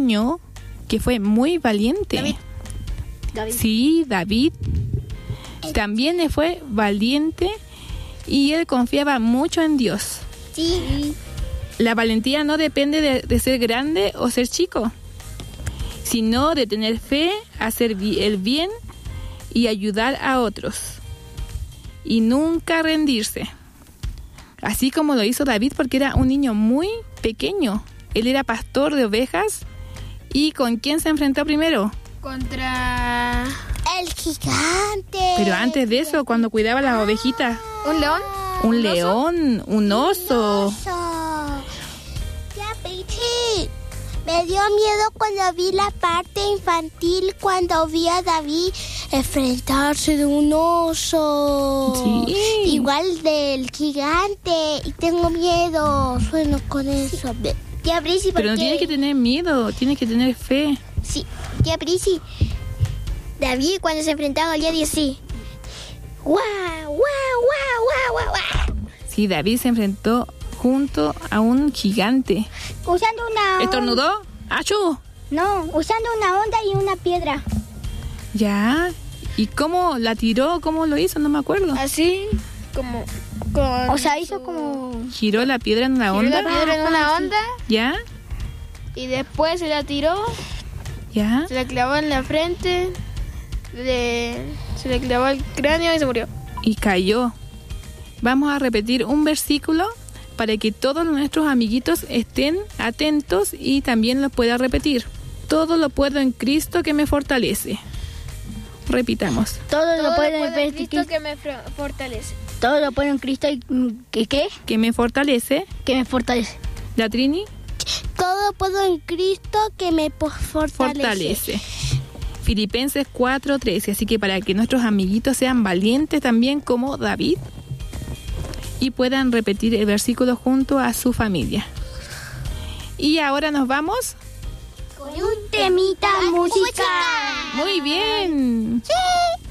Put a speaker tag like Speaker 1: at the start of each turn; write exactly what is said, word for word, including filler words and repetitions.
Speaker 1: niño que fue muy valiente.
Speaker 2: David. David.
Speaker 1: Sí, David también fue valiente y él confiaba mucho en Dios.
Speaker 2: Sí.
Speaker 1: La valentía no depende de, de ser grande o ser chico, sino de tener fe, hacer bi- el bien y ayudar a otros. Y nunca rendirse. Así como lo hizo David, porque era un niño muy pequeño. Él era pastor de ovejas. ¿Y con quién se enfrentó primero?
Speaker 2: Contra
Speaker 3: El gigante.
Speaker 1: Pero antes de eso, cuando cuidaba las ovejitas.
Speaker 2: un león.
Speaker 1: Un león, un oso.
Speaker 3: Ya, Pichi. Me dio miedo cuando vi la parte infantil, cuando vi a David enfrentarse de un oso.
Speaker 1: Sí.
Speaker 3: Igual del gigante. Y tengo miedo. Sueno con eso. Tía Brisi, ¿por
Speaker 1: Pero no
Speaker 3: qué?
Speaker 1: tienes que tener miedo, tienes que tener fe.
Speaker 3: Sí, tía Brisi. David cuando se enfrentaba al día sí. ¡Guau, guau, guau, guau, guau, guau!
Speaker 1: Sí, David se enfrentó junto a un gigante.
Speaker 3: Usando una...
Speaker 1: ¿Estornudó? ¡Achú!
Speaker 3: No, usando una onda y una piedra.
Speaker 1: Ya. ¿Y cómo la tiró? ¿Cómo lo hizo? No me acuerdo.
Speaker 2: Así como con
Speaker 3: O sea, hizo
Speaker 2: su-
Speaker 3: como...
Speaker 1: Giró la piedra en una
Speaker 2: tiró
Speaker 1: onda.
Speaker 2: la piedra en una onda
Speaker 1: ¿Ya?
Speaker 2: y después se la tiró,
Speaker 1: ¿Ya?
Speaker 2: se la clavó en la frente, le, se le clavó el cráneo y se murió.
Speaker 1: Y cayó. Vamos a repetir un versículo para que todos nuestros amiguitos estén atentos y también lo puedan repetir. Todo lo puedo en Cristo que me fortalece. Repitamos.
Speaker 3: Todo,
Speaker 2: Todo
Speaker 3: lo puedo
Speaker 2: puedo
Speaker 3: en
Speaker 2: en
Speaker 3: Cristo.
Speaker 2: Cristo que me fro- fortalece.
Speaker 3: Todo lo puedo en Cristo y... ¿Qué? ¿Qué?
Speaker 1: Que me fortalece.
Speaker 3: Que me fortalece.
Speaker 1: La Trini
Speaker 3: Todo puedo en Cristo que me po- fortalece.
Speaker 1: fortalece. Filipenses cuatro trece. Así que para que nuestros amiguitos sean valientes también como David y puedan repetir el versículo junto a su familia. Y ahora nos vamos.
Speaker 3: Con un temita musical.
Speaker 1: Muy bien.
Speaker 3: Sí.